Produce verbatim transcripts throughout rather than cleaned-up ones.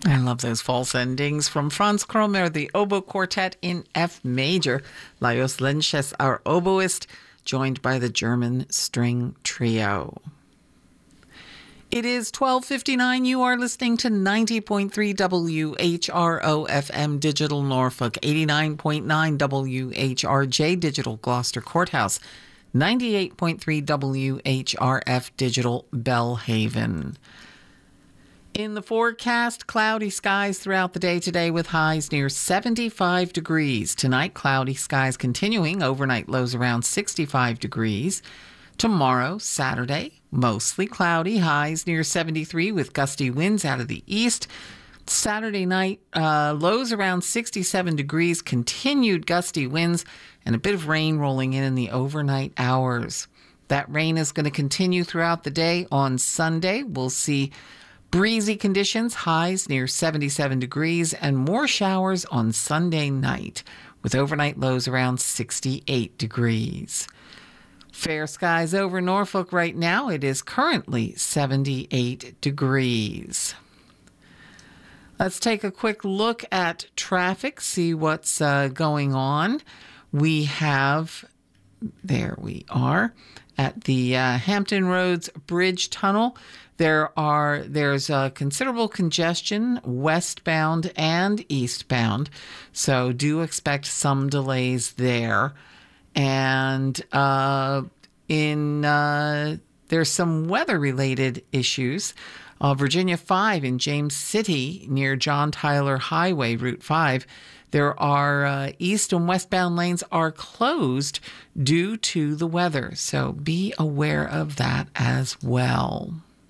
I love those false endings from Franz Kromer, the oboe quartet in F major. Lajos Lenches, our oboist, joined by the German string trio. It is twelve fifty-nine. You are listening to ninety point three W H R O F M Digital Norfolk, eighty-nine point nine W H R J Digital Gloucester Courthouse, ninety-eight point three W H R F Digital Bellhaven. In the forecast, cloudy skies throughout the day today with highs near seventy-five degrees. Tonight, cloudy skies continuing, overnight lows around sixty-five degrees. Tomorrow, Saturday, mostly cloudy, highs near seventy-three with gusty winds out of the east. Saturday night, uh, lows around sixty-seven degrees, continued gusty winds, and a bit of rain rolling in in the overnight hours. That rain is going to continue throughout the day. On Sunday, we'll see breezy conditions, highs near seventy-seven degrees, and more showers on Sunday night, with overnight lows around sixty-eight degrees. Fair skies over Norfolk right now. It is currently seventy-eight degrees. Let's take a quick look at traffic, see what's uh, going on. We have, there we are, at the uh, Hampton Roads Bridge Tunnel. There are there's a considerable congestion westbound and eastbound, so do expect some delays there. And uh, in uh, there's some weather-related issues. Uh, Virginia five in James City near John Tyler Highway, Route five. There are uh, east and westbound lanes are closed due to the weather, so be aware of that as well.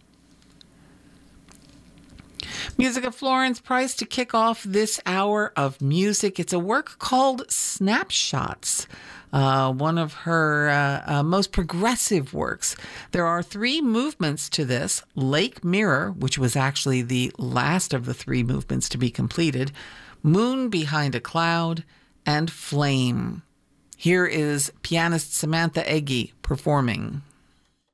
Music of Florence Price to kick off this hour of music. It's a work called Snapshots, uh, one of her uh, uh, most progressive works. There are three movements to this: Lake Mirror, which was actually the last of the three movements to be completed, Moon Behind a Cloud, and Flame. Here is pianist Samantha Eggy performing.